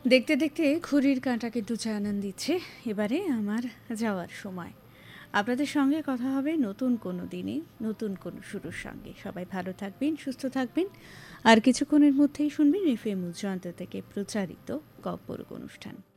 দেখতে দেখতে ঘড়ির কাঁটা কিন্তু জানান দিচ্ছে এবারে আমার যাওয়ার সময়। আপনাদের সঙ্গে কথা হবে নতুন কোনো দিনে, নতুন কোনো শুরুর সঙ্গে। সবাই ভালো থাকবেন, সুস্থ থাকবেন। আর কিছুক্ষণের মধ্যেই শুনবেন এফএম উচ্চান্ত থেকে প্রচারিত গপ্পরক অনুষ্ঠান।